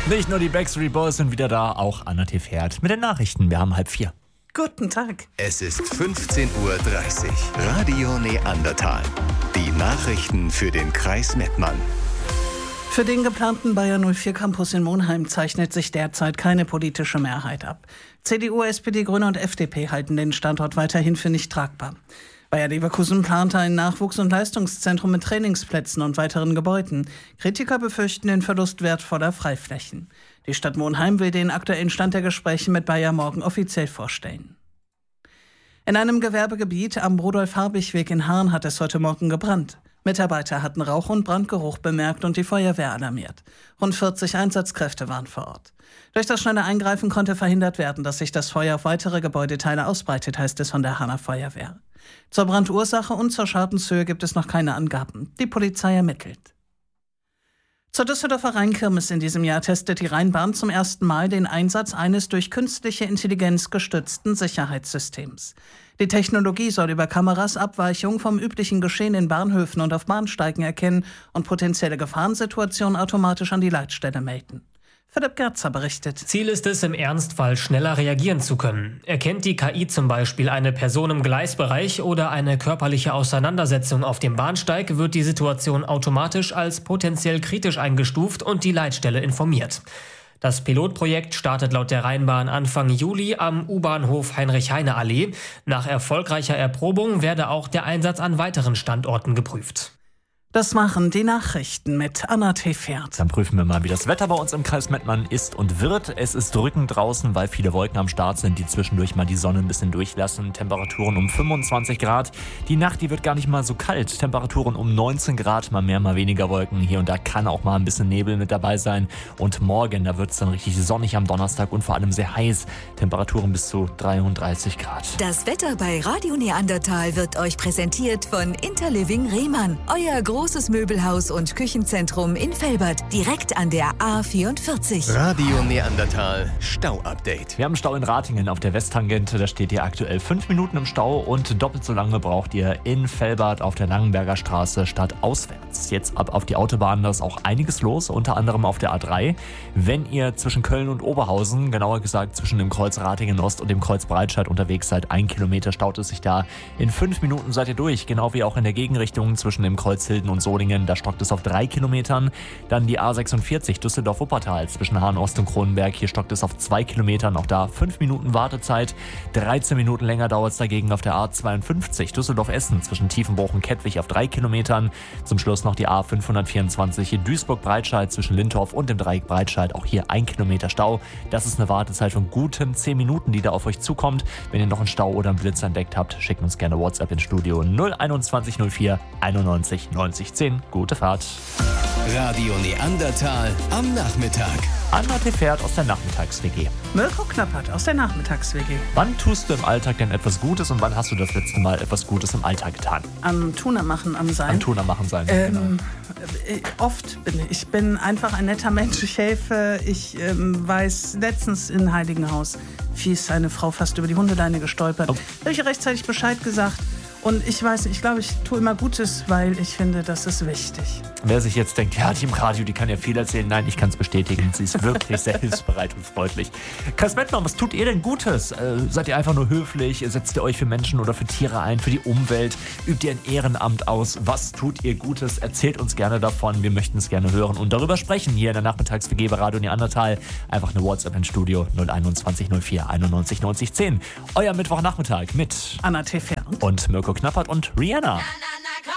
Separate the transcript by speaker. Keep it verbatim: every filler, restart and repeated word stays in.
Speaker 1: Nicht nur die Backstreet Boys sind wieder da, auch Anna Tefert mit den Nachrichten. Wir haben halb vier.
Speaker 2: Guten Tag.
Speaker 3: Es ist fünfzehn Uhr dreißig. Radio Neandertal. Die Nachrichten für den Kreis Mettmann.
Speaker 2: Für den geplanten Bayer null vier Campus in Monheim zeichnet sich derzeit keine politische Mehrheit ab. C D U, S P D, Grüne und F D P halten den Standort weiterhin für nicht tragbar. Bayer Leverkusen plante ein Nachwuchs- und Leistungszentrum mit Trainingsplätzen und weiteren Gebäuden. Kritiker befürchten den Verlust wertvoller Freiflächen. Die Stadt Monheim will den aktuellen Stand der Gespräche mit Bayer morgen offiziell vorstellen. In einem Gewerbegebiet am Rudolf-Habich-Weg in Haan hat es heute Morgen gebrannt. Mitarbeiter hatten Rauch- und Brandgeruch bemerkt und die Feuerwehr alarmiert. Rund vierzig Einsatzkräfte waren vor Ort. Durch das schnelle Eingreifen konnte verhindert werden, dass sich das Feuer auf weitere Gebäudeteile ausbreitet, heißt es von der Haaner Feuerwehr. Zur Brandursache und zur Schadenshöhe gibt es noch keine Angaben. Die Polizei ermittelt. Zur Düsseldorfer Rheinkirmes in diesem Jahr testet die Rheinbahn zum ersten Mal den Einsatz eines durch künstliche Intelligenz gestützten Sicherheitssystems. Die Technologie soll über Kameras Abweichungen vom üblichen Geschehen in Bahnhöfen und auf Bahnsteigen erkennen und potenzielle Gefahrensituationen automatisch an die Leitstelle melden. Philipp Gerzer berichtet.
Speaker 4: Ziel ist es, im Ernstfall schneller reagieren zu können. Erkennt die K I zum Beispiel eine Person im Gleisbereich oder eine körperliche Auseinandersetzung auf dem Bahnsteig, wird die Situation automatisch als potenziell kritisch eingestuft und die Leitstelle informiert. Das Pilotprojekt startet laut der Rheinbahn Anfang Juli am U-Bahnhof Heinrich-Heine-Allee. Nach erfolgreicher Erprobung werde auch der Einsatz an weiteren Standorten geprüft.
Speaker 2: Das machen die Nachrichten mit Anna Tefert.
Speaker 1: Dann prüfen wir mal, wie das Wetter bei uns im Kreis Mettmann ist und wird. Es ist drückend draußen, weil viele Wolken am Start sind, die zwischendurch mal die Sonne ein bisschen durchlassen. Temperaturen um fünfundzwanzig Grad. Die Nacht, die wird gar nicht mal so kalt. Temperaturen um neunzehn Grad, mal mehr, mal weniger Wolken. Hier und da kann auch mal ein bisschen Nebel mit dabei sein. Und morgen, da wird es dann richtig sonnig am Donnerstag und vor allem sehr heiß. Temperaturen bis zu dreiunddreißig Grad.
Speaker 5: Das Wetter bei Radio Neandertal wird euch präsentiert von Interliving Rehmann. Euer großes Möbelhaus und Küchenzentrum in Velbert, direkt an der A vierundvierzig.
Speaker 3: Radio Neandertal Stau-Update.
Speaker 1: Wir haben Stau in Ratingen auf der Westtangente. Da steht ihr aktuell fünf Minuten im Stau und doppelt so lange braucht ihr in Velbert auf der Langenberger Straße stadtauswärts. Jetzt ab auf die Autobahn, da ist auch einiges los, unter anderem auf der A drei. Wenn ihr zwischen Köln und Oberhausen, genauer gesagt zwischen dem Kreuz Ratingen Ost und dem Kreuz Breitscheid unterwegs seid, ein Kilometer staut es sich da. In fünf Minuten seid ihr durch, genau wie auch in der Gegenrichtung zwischen dem Kreuz Hilden und Solingen, da stockt es auf drei Kilometern. Dann die A sechsundvierzig Düsseldorf-Wuppertal zwischen Hahn-Ost und Kronenberg, hier stockt es auf zwei Kilometern, auch da fünf Minuten Wartezeit. dreizehn Minuten länger dauert es dagegen auf der A zweiundfünfzig Düsseldorf-Essen zwischen Tiefenbruch und Kettwig auf drei Kilometern. Zum Schluss noch die A fünfhundertvierundzwanzig Duisburg-Breitscheid zwischen Lintorf und dem Dreieck Breitscheid, auch hier ein Kilometer Stau. Das ist eine Wartezeit von guten zehn Minuten, die da auf euch zukommt. Wenn ihr noch einen Stau oder einen Blitz entdeckt habt, schickt uns gerne WhatsApp ins Studio null einundzwanzig null vier einundneunzig neunzig zehn. Gute Fahrt.
Speaker 3: Radio Neandertal am Nachmittag.
Speaker 1: Anna Tefert aus der Nachmittags-W G.
Speaker 2: Mirko Knappert aus der Nachmittags-W G.
Speaker 1: Wann tust du im Alltag denn etwas Gutes und wann hast du das letzte Mal etwas Gutes im Alltag getan?
Speaker 2: Am Tuner machen, am Sein.
Speaker 1: Am Tuner machen sein.
Speaker 2: Ähm,
Speaker 1: genau.
Speaker 2: äh, oft bin ich. Ich bin einfach ein netter Mensch. Ich helfe. Ich ähm, weiß, letztens in Heiligenhaus fies eine Frau fast über die Hundeleine gestolpert.
Speaker 1: Oh.
Speaker 2: Da habe ich rechtzeitig Bescheid gesagt. Und ich weiß, ich glaube, ich tue immer Gutes, weil ich finde, das ist wichtig.
Speaker 1: Wer sich jetzt denkt, ja, die im Radio, die kann ja viel erzählen. Nein, ich kann es bestätigen. Sie ist wirklich sehr hilfsbereit und freundlich. Kreis Mettmann, was tut ihr denn Gutes? Äh, seid ihr einfach nur höflich? Setzt ihr euch für Menschen oder für Tiere ein, für die Umwelt? Übt ihr ein Ehrenamt aus? Was tut ihr Gutes? Erzählt uns gerne davon. Wir möchten es gerne hören und darüber sprechen hier in der Nachmittags-W G bei Radio Neandertal. Einfach eine WhatsApp ins Studio null einundzwanzig null vier einundneunzig neunzig zehn. Euer Mittwochnachmittag mit
Speaker 2: Anna Tefert
Speaker 1: und Mirko Knappert und Rihanna.